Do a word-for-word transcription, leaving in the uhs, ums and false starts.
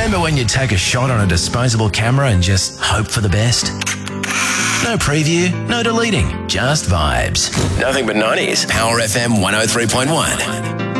Remember when you'd take a shot on a disposable camera and just hope for the best? No preview, no deleting, just vibes. Nothing but nineties. Power F M one oh three point one.